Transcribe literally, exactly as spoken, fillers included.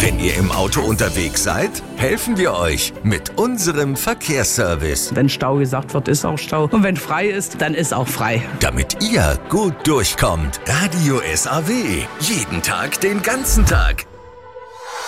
Wenn ihr im Auto unterwegs seid, helfen wir euch mit unserem Verkehrsservice. Wenn Stau gesagt wird, ist auch Stau. Und wenn frei ist, dann ist auch frei. Damit ihr gut durchkommt. Radio S A W. Jeden Tag, den ganzen Tag.